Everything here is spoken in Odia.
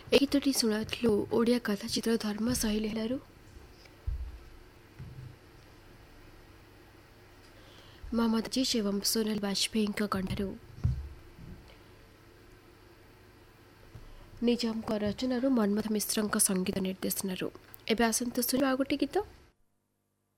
ଏ ଗୀତଟି ଶୁଣାଉଥିଲୁ ଓଡ଼ିଆ କଥାଚିତ୍ର ଧର୍ମ ଶୈଳୀ ହେଲାରୁ ମହମ୍ମଦ ଜିଜ୍ ଏବଂ ସୋନାଲ ବାଜପେୟୀଙ୍କ କଣ୍ଠରୁ ନିଜାମଙ୍କ ରଚନାରୁ ମନ୍ମଥ ମିଶ୍ରଙ୍କ ସଙ୍ଗୀତ ନିର୍ଦ୍ଦେଶନାରୁ। ଏବେ ଆସନ୍ତୁ ଶୁଣିବା ଆଉ ଗୋଟେ ଗୀତ।